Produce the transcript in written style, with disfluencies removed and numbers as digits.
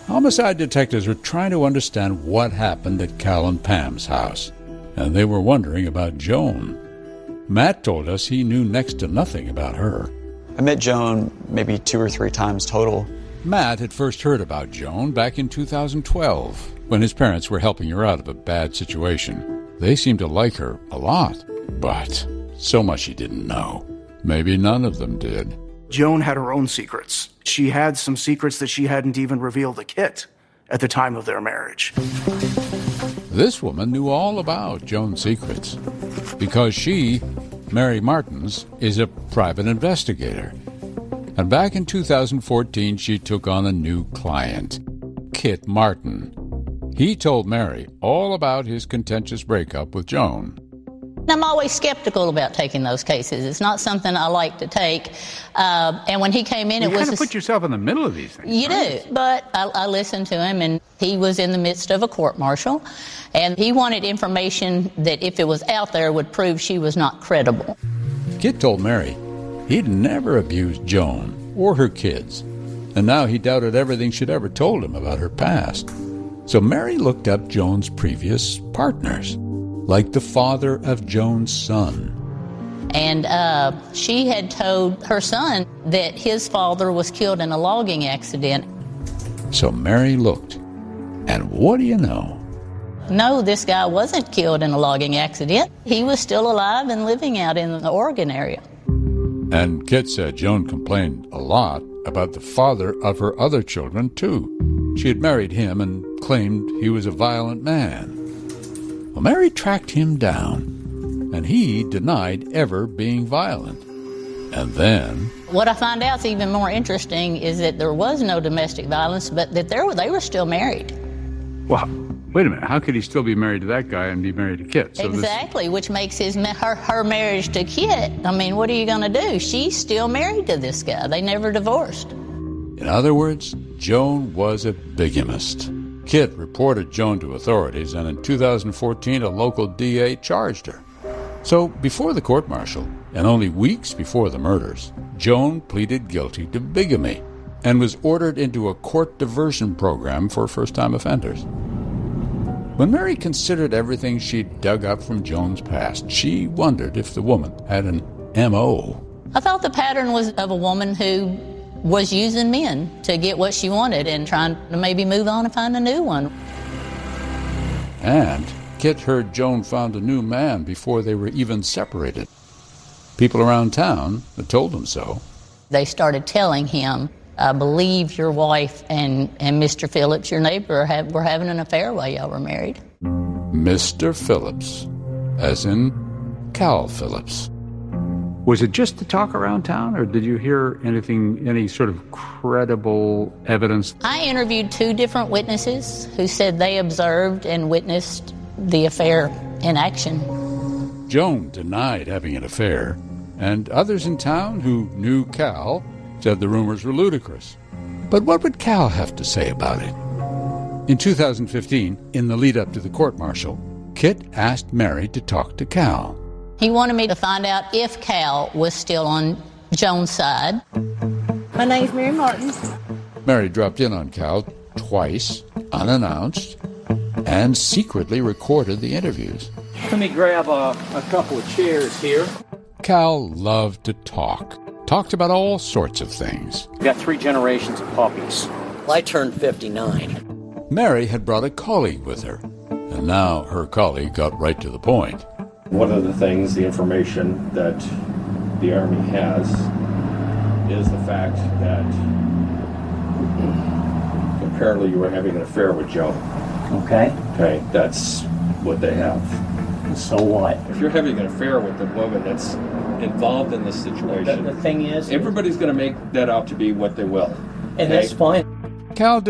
Homicide detectives were trying to understand what happened at Cal and Pam's house, and they were wondering about Joan. Matt told us he knew next to nothing about her. I met Joan maybe 2 or 3 times total. Matt had first heard about Joan back in 2012, when his parents were helping her out of a bad situation. They seemed to like her a lot, but so much he didn't know. Maybe none of them did. Joan had her own secrets. She had some secrets that she hadn't even revealed to Kit at the time of their marriage. This woman knew all about Joan's secrets because she, Mary Martins, is a private investigator. And back in 2014, she took on a new client, Kit Martin. He told Mary all about his contentious breakup with Joan. I'm always skeptical about taking those cases. It's not something I like to take. And when he came in, you kind of put yourself in the middle of these things. You do. But I listened to him, and he was in the midst of a court-martial, and he wanted information that, if it was out there, would prove she was not credible. Kit told Mary he'd never abused Joan or her kids, and now he doubted everything she'd ever told him about her past. So Mary looked up Joan's previous partners, like the father of Joan's son. And she had told her son that his father was killed in a logging accident. So Mary looked, and what do you know? No, this guy wasn't killed in a logging accident. He was still alive and living out in the Oregon area. And Kit said Joan complained a lot about the father of her other children, too. She had married him and claimed he was a violent man. Well, Mary tracked him down, and he denied ever being violent. And then... What I find out is even more interesting is that there was no domestic violence, but that they were still married. Well, wait a minute. How could he still be married to that guy and be married to Kit? So exactly, which makes her marriage to Kit. I mean, what are you going to do? She's still married to this guy. They never divorced. In other words, Joan was a bigamist. Kit reported Joan to authorities, and in 2014, a local DA charged her. So, before the court-martial, and only weeks before the murders, Joan pleaded guilty to bigamy and was ordered into a court diversion program for first-time offenders. When Mary considered everything she'd dug up from Joan's past, she wondered if the woman had an M.O. I thought the pattern was of a woman who was using men to get what she wanted and trying to maybe move on and find a new one. And Kit heard Joan found a new man before they were even separated. People around town had told him so. They started telling him, I believe your wife and Mr. Phillips, your neighbor, were having an affair while y'all were married. Mr. Phillips, as in Cal Phillips. Was it just the talk around town, or did you hear anything, any sort of credible evidence? I interviewed 2 different witnesses who said they observed and witnessed the affair in action. Joan denied having an affair, and others in town who knew Cal said the rumors were ludicrous. But what would Cal have to say about it? In 2015, in the lead-up to the court-martial, Kit asked Mary to talk to Cal. He wanted me to find out if Cal was still on Joan's side. My name's Mary Martins. Mary dropped in on Cal twice, unannounced, and secretly recorded the interviews. Let me grab a couple of chairs here. Cal loved to talk. Talked about all sorts of things. We've got 3 generations of puppies. Well, I turned 59. Mary had brought a colleague with her, and now her colleague got right to the point. One of the things, the information that the Army has is the fact that apparently you were having an affair with Joe. Okay. Okay, that's what they have. So what? If you're having an affair with a woman that's involved in this situation, the thing is, everybody's going to make that out to be what they will. And that's fine. Cal